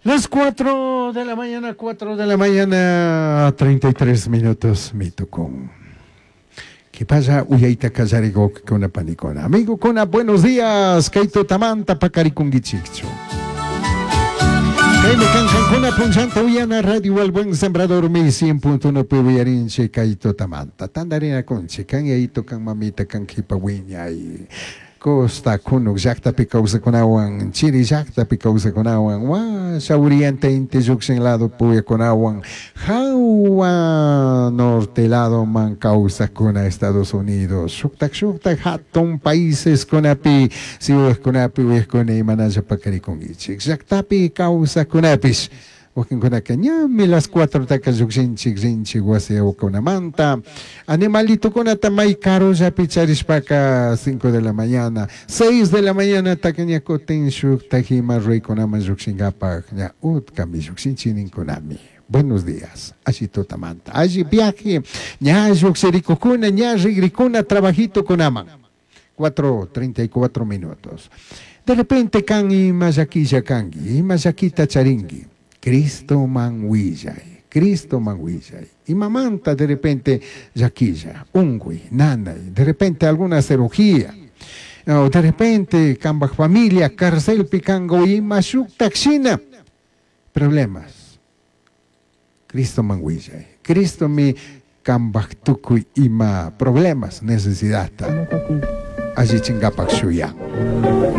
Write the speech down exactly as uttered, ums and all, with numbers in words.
Las cuatro de la mañana, cuatro de la mañana, treinta y tres minutos, me tocó. ¿Qué pasa? Uyaita Kazarigo con una panicona. Amigo Kona, buenos días. Kaito Tamanta Pacaricungichicho. Kaime Kansan Kona Punchanta Uyana Radio El Buen Sembrador Mi cien punto uno Pibuyarinche Kaito Tamanta. Tandarina Conche, Kan Yaito Kan Mamita Kan Kipawiña y Costa Kunuk Jakta Picausa Konawan, Chiri Jakta Picausa Konawan, Wa Shauriente Intejuksen lado Puya Konawan, Jawa Norte lado Man Causa Kona Estados Unidos, Shuktak Shuktak Hatton países Konapi, si es Konapi, es Kone Manaya Pacari Kongichik, Jaktapi Causa Konapis. Wakin kuna kanya, milas cuatro takas yuksinchik zinchik waseo kuna manta. Animalito kuna tamay caro sa picharis paka cinco de la mañana. seis de la mañana takanya kotin shuk takima rey kuna man yuksingapak. Ya ut kami yuksinchinin kunami. Buenos días. Así totamanta. Allí viaje. Nya yuksiriko kuna, nya rigrikuna trabajito kunaman. cuatro treinta y cuatro minutos. De repente kan y masakilla kangi, y masakita charingi. Cristo manguillay, Cristo manguillay. Y mamanta de repente yaquilla, ungui, nanay, de repente alguna cirugía. O de repente cambaj familia, cárcel picango y masuk taxina. Problemas. Cristo manguillay. Cristo mi cambaj tuku ima problemas, necesidad. Allí chingapak suyang.